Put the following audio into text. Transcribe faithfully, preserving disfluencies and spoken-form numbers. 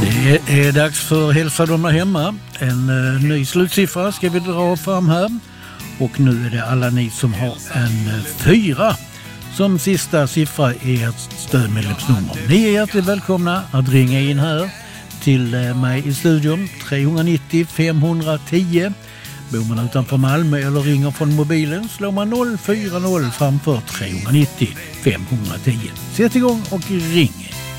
Det är dags för Hälsa dem där hemma. En uh, ny slutsiffra ska vi dra fram här. Och nu är det alla ni som har en uh, fyra som sista siffra i ert stödmedlemsnummer. Ni är hjärtligt välkomna att ringa in här till uh, mig i studion. tre nio noll fem ett noll. Bor man utanför Malmö eller ringer från mobilen slår man noll fyra noll framför tre nio noll fem ett noll. Sätt igång och ring.